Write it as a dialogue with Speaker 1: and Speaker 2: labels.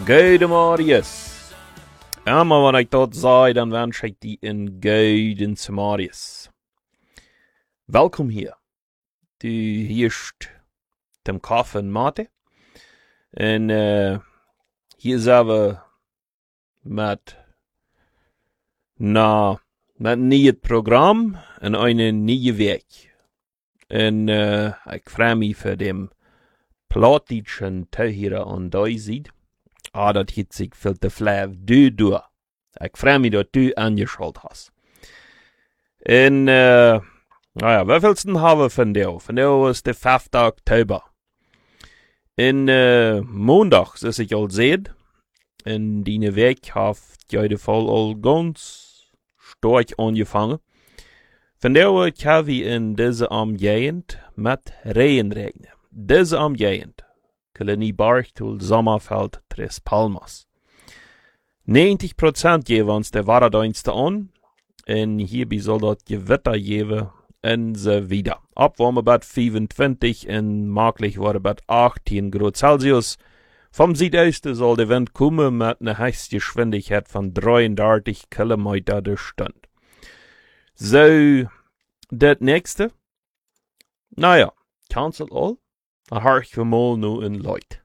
Speaker 1: Goedemorgens. Maar wat ik dat zei, dan wens ik die een goeden Marius. Welkom hier. Du hierst dem Kaffee en Mate. En hier zijn we met een nieuw programma en een nieuwe week. En ik vraag me voor dem Plattischen Töhrer an die Seite. Dat heeft zich veel te flauw door. Ik vraag me dat du angeschaltet hast. En, wat willst du haben von dir? Von dir ist der 5. Oktober. En, mondags is ik al zed. En die week heeft jij Fall al ganz stark angefangen. Von der kann wir in deze Gegend met Regen regnen. Deze Gegend. Kolonie Barchtul, Sommerfeld, Tres Palmas. 90% jeweils der Warendienste an. En hierbij zal dat Gewitter geven en so wieder. Abwarmen bei 25 en möglich worden bei 18 Grad Celsius. Vom Südosten soll der Wind kommen mit einer Höchstgeschwindigkeit von 33 Kilometer der Stunde. So, das nächste. Cancel all. Dan hark we mal nu een light.